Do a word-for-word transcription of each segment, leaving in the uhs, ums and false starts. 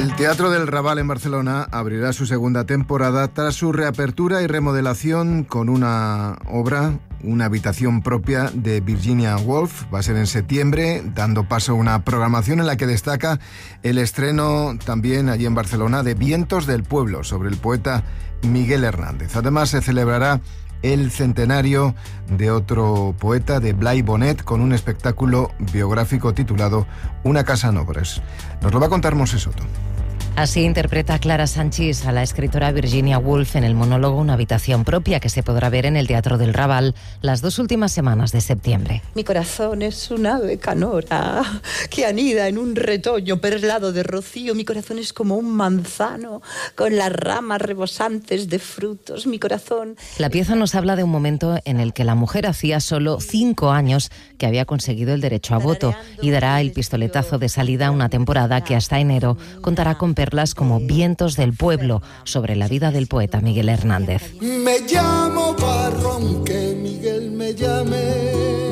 El Teatro del Raval en Barcelona abrirá su segunda temporada tras su reapertura y remodelación con una obra, una habitación propia de Virginia Woolf. Va a ser en septiembre, dando paso a una programación en la que destaca el estreno también allí en Barcelona de Vientos del Pueblo, sobre el poeta Miguel Hernández. Además, se celebrará el centenario de otro poeta, de Blai Bonet, con un espectáculo biográfico titulado Una casa en obres. Nos lo va a contar Monse Soto. Así interpreta Clara Sanchis a la escritora Virginia Woolf en el monólogo Una habitación propia, que se podrá ver en el Teatro del Raval las dos últimas semanas de septiembre. Mi corazón es un ave canora que anida en un retoño perlado de rocío. Mi corazón es como un manzano con las ramas rebosantes de frutos. Mi corazón... La pieza nos habla de un momento en el que la mujer hacía solo cinco años que había conseguido el derecho a voto y dará el pistoletazo de salida a una temporada que hasta enero contará con perlas como Vientos del Pueblo, sobre la vida del poeta Miguel Hernández. Me llamo Barro, aunque Miguel me llame.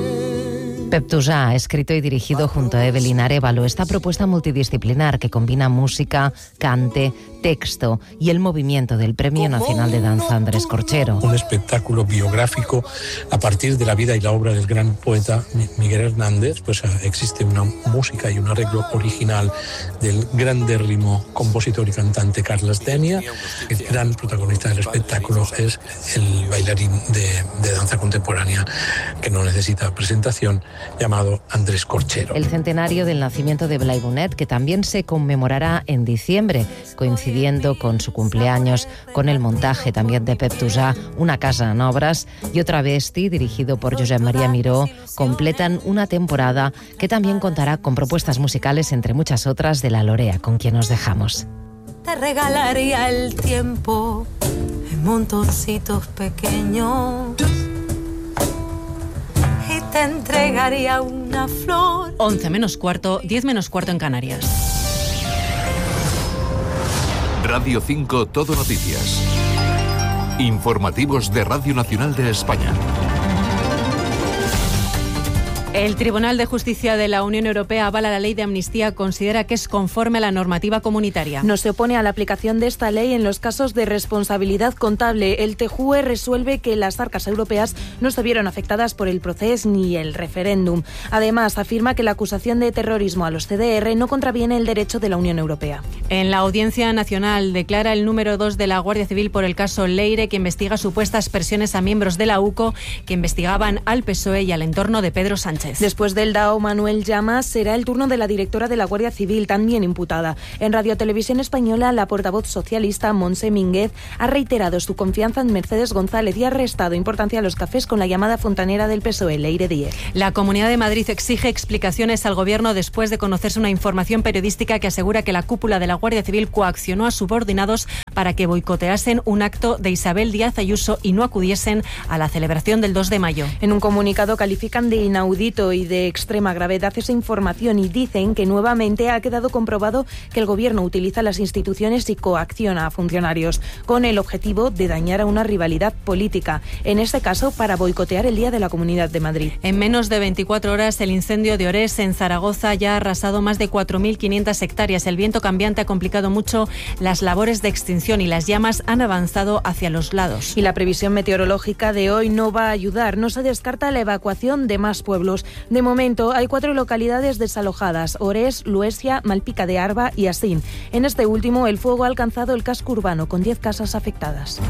Pep Toussaint ha escrito y dirigido junto a Evelyn Arévalo esta propuesta multidisciplinar que combina música, cante, texto y el movimiento del Premio Nacional de Danza Andrés Corchero. Un espectáculo biográfico a partir de la vida y la obra del gran poeta Miguel Hernández. Pues existe una música y un arreglo original del grandérrimo compositor y cantante Carles Dénia. El gran protagonista del espectáculo es el bailarín de, de danza contemporánea que no necesita presentación, llamado Andrés Corchero. El centenario del nacimiento de Blai Bonet, que también se conmemorará en diciembre, coincidiendo con su cumpleaños, con el montaje también de Pep Toussaint, Una casa en obras, y Otra Besti, dirigido por Josep María Miró, completan una temporada que también contará con propuestas musicales, entre muchas otras, de La Lorea, con quien nos dejamos. Te regalaría el tiempo en montoncitos pequeños. Te entregaría una flor. once menos cuarto, diez menos cuarto en Canarias. Radio cinco Todo Noticias. Informativos de Radio Nacional de España. El Tribunal de Justicia de la Unión Europea avala la ley de amnistía, considera que es conforme a la normativa comunitaria. No se opone a la aplicación de esta ley en los casos de responsabilidad contable. El T J U E resuelve que las arcas europeas no se vieron afectadas por el proceso ni el referéndum. Además, afirma que la acusación de terrorismo a los C D R no contraviene el derecho de la Unión Europea. En la Audiencia Nacional declara el número dos de la Guardia Civil por el caso Leire, que investiga supuestas presiones a miembros de la U C O que investigaban al P S O E y al entorno de Pedro Sánchez. Después del D A O Manuel Llamas, será el turno de la directora de la Guardia Civil, también imputada. En Radio Televisión Española, la portavoz socialista Montse Mínguez ha reiterado su confianza en Mercedes González y ha restado importancia a los cafés con la llamada fontanera del P S O E, Leire Díez. La Comunidad de Madrid exige explicaciones al Gobierno después de conocerse una información periodística que asegura que la cúpula de la Guardia Civil coaccionó a subordinados para que boicoteasen un acto de Isabel Díaz Ayuso y no acudiesen a la celebración del dos de mayo. En un comunicado califican de inaudito y de extrema gravedad esa información y dicen que nuevamente ha quedado comprobado que el Gobierno utiliza las instituciones y coacciona a funcionarios con el objetivo de dañar a una rivalidad política, en este caso para boicotear el Día de la Comunidad de Madrid. En menos de veinticuatro horas, el incendio de Orés en Zaragoza ya ha arrasado más de cuatro mil quinientas hectáreas. El viento cambiante ha complicado mucho las labores de extinción y las llamas han avanzado hacia los lados. Y la previsión meteorológica de hoy no va a ayudar. No se descarta la evacuación de más pueblos. De momento hay cuatro localidades desalojadas: Orés, Luesia, Malpica de Arba y Asín. En este último, el fuego ha alcanzado el casco urbano, con diez casas afectadas.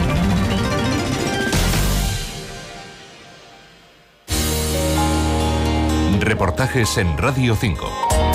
Reportajes en Radio cinco.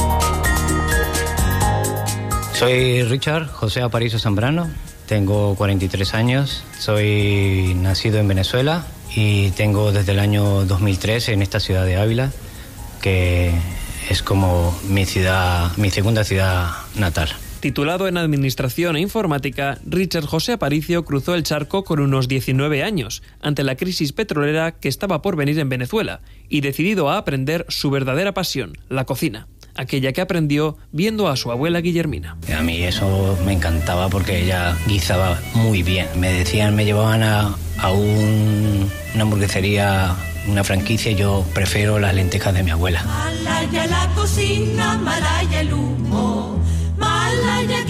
Soy Richard José Aparicio Zambrano, tengo cuarenta y tres años, soy nacido en Venezuela y tengo desde el año dos mil trece en esta ciudad de Ávila, que es como mi ciudad, mi segunda ciudad natal. Titulado en Administración e Informática, Richard José Aparicio cruzó el charco con unos diecinueve años, ante la crisis petrolera que estaba por venir en Venezuela, y decidido a aprender su verdadera pasión, la cocina, aquella que aprendió viendo a su abuela Guillermina. A mí eso me encantaba porque ella guisaba muy bien. Me decían, me llevaban a, a un, una hamburguesería, una franquicia, y yo prefiero las lentejas de mi abuela. Malaya la cocina, malaya el humo, malaya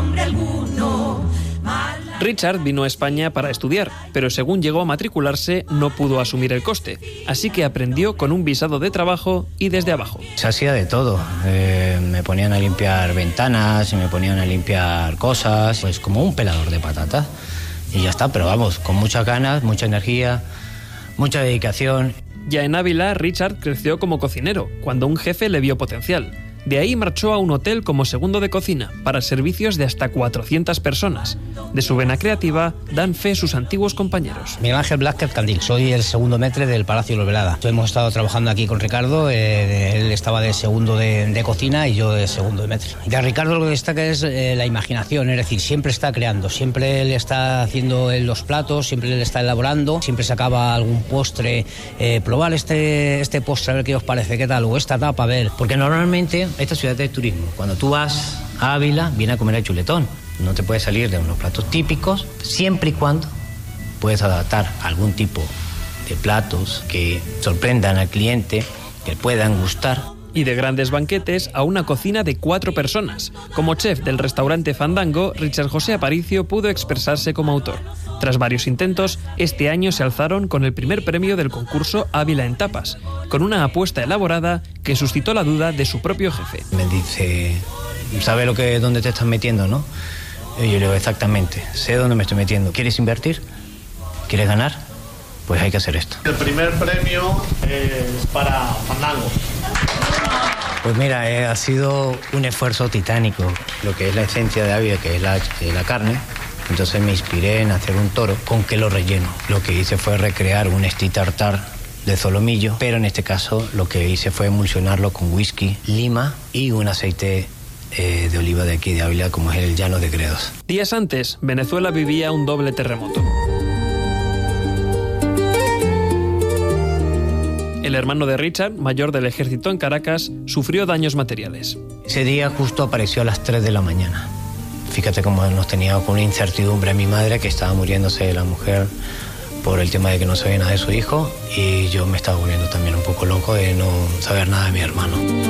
nombre alguno. Richard vino a España para estudiar, pero según llegó a matricularse no pudo asumir el coste, así que aprendió con un visado de trabajo y desde abajo. Se hacía de todo, eh, me ponían a limpiar ventanas, me ponían a limpiar cosas, pues como un pelador de patatas y ya está, pero vamos, con muchas ganas, mucha energía, mucha dedicación. Ya en Ávila, Richard creció como cocinero, cuando un jefe le vio potencial. De ahí marchó a un hotel como segundo de cocina, para servicios de hasta cuatrocientas personas. De su vena creativa dan fe sus antiguos compañeros. Miguel Ángel Blázquez Candil, soy el segundo maître del Palacio Los Velada. Hemos estado trabajando aquí con Ricardo, eh, él estaba de segundo de, de cocina y yo de segundo de maître. De Ricardo lo que destaca es eh, la imaginación, es decir, siempre está creando, siempre él está haciendo los platos, siempre él está elaborando, siempre sacaba algún postre, eh, probar este, este postre a ver qué os parece, qué tal, o esta tapa, a ver. Porque normalmente esta ciudad de turismo, cuando tú vas a Ávila, viene a comer el chuletón. No te puedes salir de unos platos típicos, siempre y cuando puedes adaptar algún tipo de platos que sorprendan al cliente, que puedan gustar. Y de grandes banquetes a una cocina de cuatro personas. Como chef del restaurante Fandango, Richard José Aparicio pudo expresarse como autor. Tras varios intentos, este año se alzaron con el primer premio del concurso Ávila en Tapas, con una apuesta elaborada que suscitó la duda de su propio jefe. Me dice, ¿sabe lo que, dónde te estás metiendo, no? Y yo le digo, exactamente, sé dónde me estoy metiendo. ¿Quieres invertir? ¿Quieres ganar? Pues hay que hacer esto. El primer premio es para Fandango. Pues mira, eh, ha sido un esfuerzo titánico, lo que es la esencia de Ávila, que es la, eh, la carne. Entonces me inspiré en hacer un toro con que lo relleno. Lo que hice fue recrear un esti tartar de solomillo, pero en este caso lo que hice fue emulsionarlo con whisky, lima y un aceite eh, de oliva de aquí de Ávila, como es el llano de Gredos. Días antes, Venezuela vivía un doble terremoto. El hermano de Richard, mayor del ejército en Caracas, sufrió daños materiales. Ese día justo apareció a las tres de la mañana. Fíjate cómo nos tenía con una incertidumbre a mi madre, que estaba muriéndose la mujer por el tema de que no sabía nada de su hijo, y yo me estaba volviendo también un poco loco de no saber nada de mi hermano.